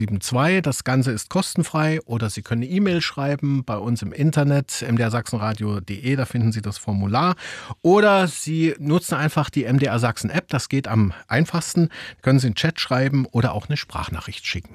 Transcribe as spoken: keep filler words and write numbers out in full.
sieben zwei. Das Ganze ist kostenfrei oder Sie können eine E-Mail schreiben bei uns im Internet, m d r sachsenradio punkt d e, da finden Sie das Formular. Oder Sie nutzen einfach die M D R Sachsen App, das geht am einfachsten. Können Sie einen Chat schreiben oder auch eine Sprachnachricht schicken.